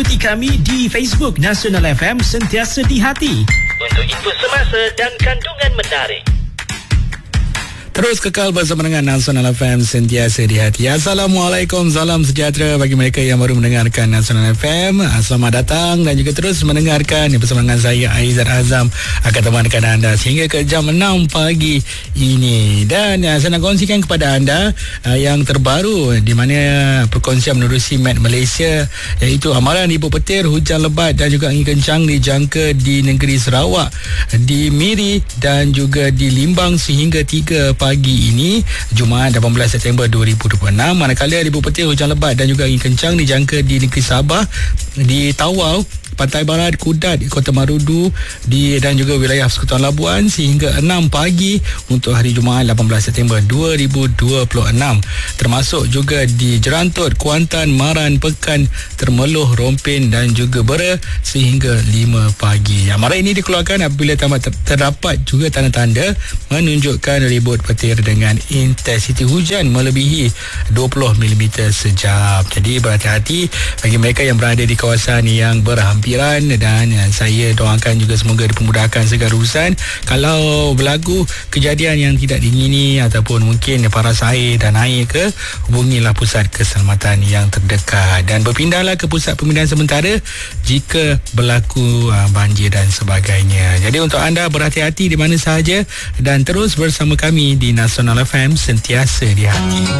ikuti kami di Facebook Nasional FM Sentiasa di Hati untuk info semasa dan kandungan menarik. Terus kekal bersama dengan Nasional FM Sentiasa di Hati. Assalamualaikum, salam sejahtera bagi mereka yang baru mendengarkan Nasional FM. Selamat datang dan juga terus mendengarkan bersama dengan saya Aizat Azam akan temankan anda sehingga ke jam 6 pagi ini. Dan saya nak kongsikan kepada anda yang terbaru di mana perkongsian menerusi Met Malaysia, iaitu amaran ibu petir, hujan lebat dan juga angin kencang dijangka di negeri Sarawak, di Miri dan juga di Limbang sehingga 3 pagi ini Jumaat 18 September 2026. Manakala ibu petir, hujan lebat dan juga angin kencang dijangka di negeri Sabah, di Tawau, Pantai Barat, Kudat, Kota Marudu dan juga wilayah Persekutuan Labuan sehingga 6 pagi untuk hari Jumaat 18 September 2026, termasuk juga di Jerantut, Kuantan, Maran, Pekan, Termeluh, Rompin dan juga Bera sehingga 5 pagi. Amaran ini dikeluarkan apabila terdapat juga tanda-tanda menunjukkan ribut petir dengan intensiti hujan melebihi 20 mm sejam. Jadi berhati-hati bagi mereka yang berada di kawasan yang berhampiran, dan saya doakan juga semoga dipermudahkan segala urusan. Kalau berlaku kejadian yang tidak diingini ataupun mungkin paras air dan air ke, hubungilah pusat keselamatan yang terdekat dan berpindahlah ke pusat pemindahan sementara jika berlaku banjir dan sebagainya. Jadi untuk anda berhati-hati di mana sahaja dan terus bersama kami di Nasional FM Sentiasa di Hati.